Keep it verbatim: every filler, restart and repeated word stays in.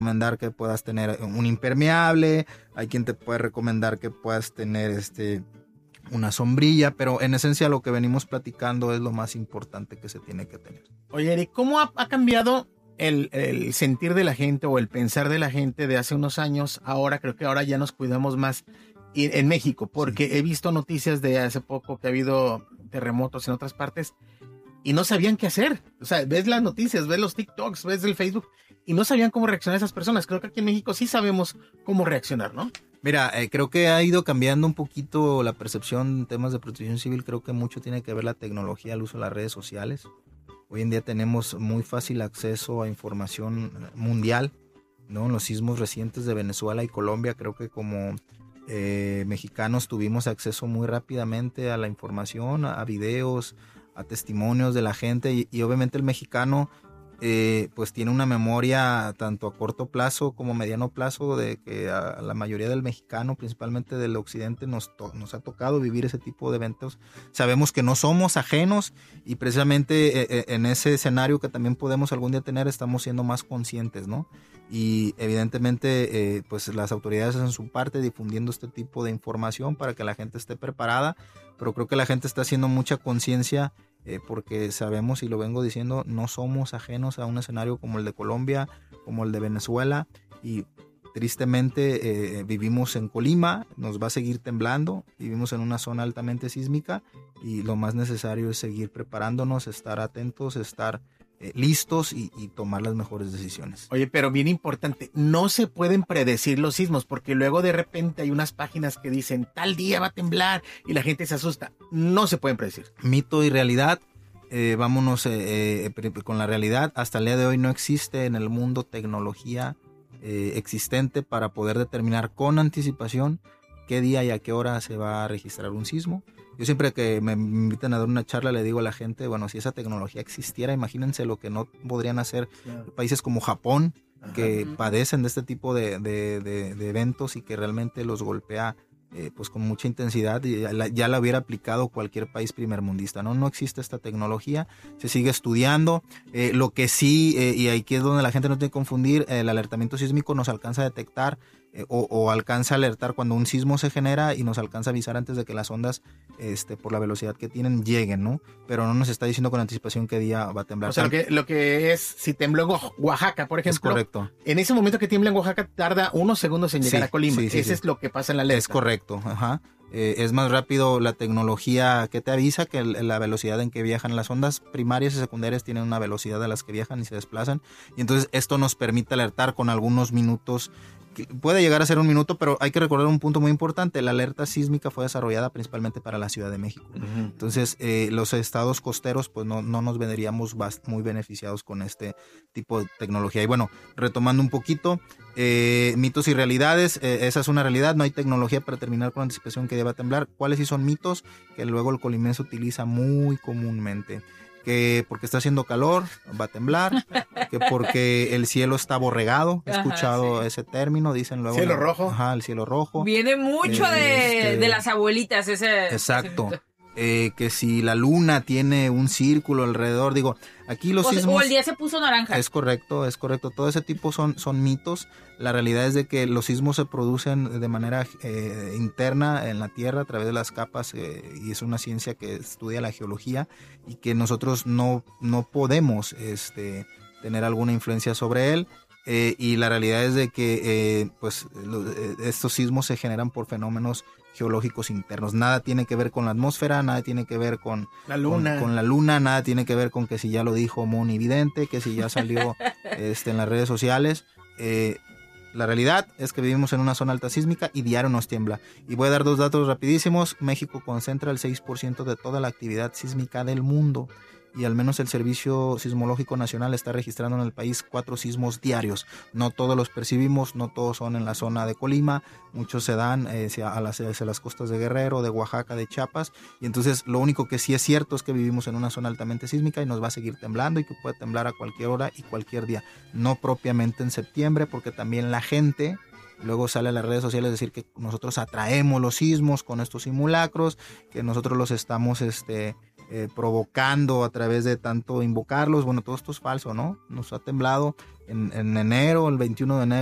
recomendar que puedas tener un impermeable, hay quien te puede recomendar que puedas tener este una sombrilla, pero en esencia lo que venimos platicando es lo más importante que se tiene que tener. Oye, Eric, ¿cómo ha, ha cambiado el, el sentir de la gente o el pensar de la gente de hace unos años? Ahora creo que ahora ya nos cuidamos más en México, porque sí. He visto noticias de hace poco que ha habido terremotos en otras partes y no sabían qué hacer. O sea, ves las noticias, ves los TikToks, ves el Facebook y no sabían cómo reaccionar esas personas. Creo que aquí en México sí sabemos cómo reaccionar, ¿no? Mira, eh, creo que ha ido cambiando un poquito la percepción en temas de protección civil. Creo que mucho tiene que ver la tecnología, el uso de las redes sociales. Hoy en día tenemos muy fácil acceso a información mundial, ¿no? En los sismos recientes de Venezuela y Colombia, creo que como eh, mexicanos tuvimos acceso muy rápidamente a la información, a, a videos, a testimonios de la gente y, y obviamente el mexicano eh, pues tiene una memoria tanto a corto plazo como mediano plazo de que a la mayoría del mexicano, principalmente del occidente, nos, to- nos ha tocado vivir ese tipo de eventos. Sabemos que no somos ajenos y precisamente eh, en ese escenario que también podemos algún día tener estamos siendo más conscientes, ¿no? Y evidentemente eh, pues las autoridades hacen su parte difundiendo este tipo de información para que la gente esté preparada, pero creo que la gente está haciendo mucha conciencia eh, porque sabemos y lo vengo diciendo, no somos ajenos a un escenario como el de Colombia, como el de Venezuela y tristemente eh, vivimos en Colima, nos va a seguir temblando, vivimos en una zona altamente sísmica y lo más necesario es seguir preparándonos, estar atentos, estar Eh, listos y, y tomar las mejores decisiones. Oye, pero bien importante, no se pueden predecir los sismos porque luego de repente hay unas páginas que dicen tal día va a temblar y la gente se asusta. No se pueden predecir. Mito y realidad, eh, vámonos eh, eh, con la realidad. Hasta el día de hoy no existe en el mundo tecnología eh, existente para poder determinar con anticipación qué día y a qué hora se va a registrar un sismo. Yo siempre que me invitan a dar una charla le digo a la gente, bueno, si esa tecnología existiera, imagínense lo que no podrían hacer claro. Países como Japón, Ajá. que uh-huh. padecen de este tipo de, de, de, de eventos y que realmente los golpea eh, pues con mucha intensidad y ya la, ya la hubiera aplicado cualquier país primermundista, ¿no? No existe esta tecnología, se sigue estudiando. Eh, lo que sí, eh, y aquí es donde la gente no tiene que confundir, el alertamiento sísmico nos alcanza a detectar Eh, o, o alcanza a alertar cuando un sismo se genera y nos alcanza a avisar antes de que las ondas, este, por la velocidad que tienen, lleguen, ¿no? Pero no nos está diciendo con anticipación qué día va a temblar. O sea, lo que, lo que es, si tembló en Oaxaca, por ejemplo. Es correcto. En ese momento que tiembla en Oaxaca, tarda unos segundos en llegar sí, a Colima. Sí, sí, Ese sí. es lo que pasa en la alerta. Es correcto, ajá. Eh, es más rápido la tecnología que te avisa que el, la velocidad en que viajan las ondas primarias y secundarias tienen una velocidad a las que viajan y se desplazan. Y entonces esto nos permite alertar con algunos minutos. Puede llegar a ser un minuto, pero hay que recordar un punto muy importante. La alerta sísmica fue desarrollada principalmente para la Ciudad de México. Uh-huh. Entonces, eh, los estados costeros, pues no, no nos veríamos muy beneficiados con este tipo de tecnología. Y bueno, retomando un poquito, eh, mitos y realidades, eh, esa es una realidad, no hay tecnología para determinar con anticipación que día va a temblar. ¿Cuáles sí son mitos? Que luego el colimense utiliza muy comúnmente. Que porque está haciendo calor va a temblar, que porque el cielo está borregado, he escuchado ajá, sí. ese término, dicen luego. ¿Cielo la, rojo? Ajá, el cielo rojo. Viene mucho eh, de, este, de las abuelitas ese. Exacto. Eh, que si la luna tiene un círculo alrededor, digo, aquí los o sismos... O el día se puso naranja. Es correcto, es correcto. Todo ese tipo son, son mitos. La realidad es de que los sismos se producen de manera eh, interna en la Tierra a través de las capas eh, y es una ciencia que estudia la geología y que nosotros no, no podemos este, tener alguna influencia sobre él. Eh, y la realidad es de que eh, pues, lo, eh, estos sismos se generan por fenómenos geológicos internos. Nada tiene que ver con la atmósfera, nada tiene que ver con la luna, con, con la luna, nada tiene que ver con que si ya lo dijo Moni Vidente, que si ya salió este, en las redes sociales. Eh, la realidad es que vivimos en una zona alta sísmica y diario nos tiembla. Y voy a dar dos datos rapidísimos. México concentra el seis por ciento de toda la actividad sísmica del mundo. Y al menos el Servicio Sismológico Nacional está registrando en el país cuatro sismos diarios. No todos los percibimos, no todos son en la zona de Colima, muchos se dan eh, a las, hacia las costas de Guerrero, de Oaxaca, de Chiapas. Y entonces lo único que sí es cierto es que vivimos en una zona altamente sísmica y nos va a seguir temblando y que puede temblar a cualquier hora y cualquier día. No propiamente en septiembre, porque también la gente... Luego sale a las redes sociales a decir que nosotros atraemos los sismos con estos simulacros, que nosotros los estamos este, eh, provocando a través de tanto invocarlos. Bueno, todo esto es falso, ¿no? Nos ha temblado en, en enero, el veintiuno de enero.